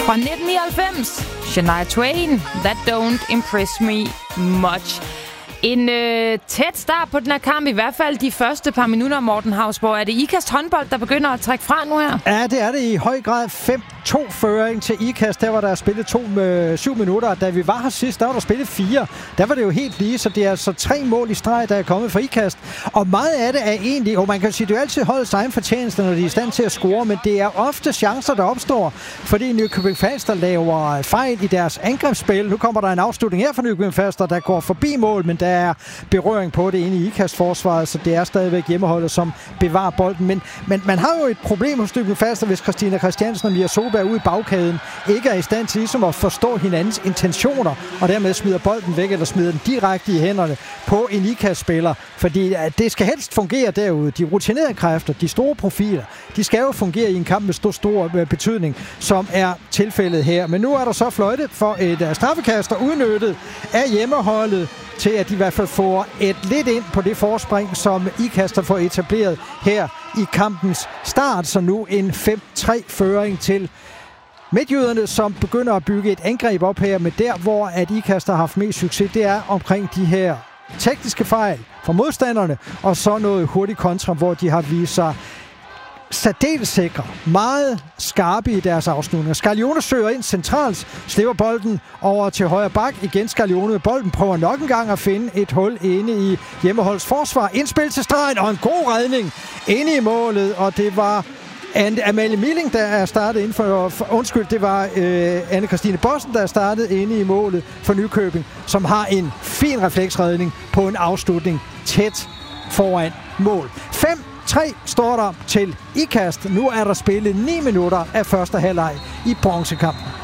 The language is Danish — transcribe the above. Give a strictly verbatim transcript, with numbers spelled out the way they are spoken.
Fra nitten nioghalvfems, Shania Twain, That Don't Impress Me Much. En øh, tæt start på den her kamp, i hvert fald de første par minutter, Morten Hausborg. Er det Ikast håndbold, der begynder at trække fra nu her? Ja, det er det i høj grad. fem to føring til Ikast. Der var der spillet to med syv minutter. Da vi var her sidst, der var der spillet fire. Der var det jo helt lige, så det er altså tre mål i streg, der er kommet fra Ikast. Og meget af det er egentlig, og man kan sige, det er jo altid holdets egen fortjeneste, når de er i stand til at score, men det er ofte chancer, der opstår, fordi Nykøbing Falster laver fejl i deres angrebsspil. Nu kommer der en afslutning her fra Nykøbing Falster, der går forbi mål, men der er berøring på det inde i Ikast-forsvaret, så det er stadigvæk hjemmeholdet, som bevarer bolden. Men, men man har jo et problem hos Nykøbing Falster, hvis Christina Christiansen og Mia Solberg ude i bagkæden ikke er i stand til ligesom at forstå hinandens intentioner, og dermed smider bolden væk, eller smider den direkte i hænderne på en Ikast-spiller. Fordi det skal helst fungere derude. De rutinerede kræfter, de store profiler, de skal jo fungere i en kamp med stor, stor betydning, som er tilfældet her. Men nu er der så fløjte for et straffekast, der udnyttet af hjemmeholdet, til at de i hvert fald får et lidt ind på det forspring, som Ikast har fået etableret her i kampens start. Så nu en fem tre føring til midtjyderne, som begynder at bygge et angreb op her, men der, hvor at Ikast har haft mest succes, det er omkring de her tekniske fejl fra modstanderne, og så noget hurtigt kontra, hvor de har vist sig særdeles sikre, meget skarpe i deres afslutninger. Scaglione søger ind centralt, slipper bolden over til højre bak. Igen Scaglione med bolden, prøver nok en gang at finde et hul inde i hjemmeholdets forsvar. Indspil til stregen, og en god redning inde i målet, og det var Amalie Milling, der er startet inden for, for undskyld, det var øh, Anne-Christine Bossen, der er startet inde i målet for Nykøbing, som har en fin refleksredning på en afslutning tæt foran mål. fem tre står der til Ikast. Nu er der spillet ni minutter af første halvleg i bronzekampen.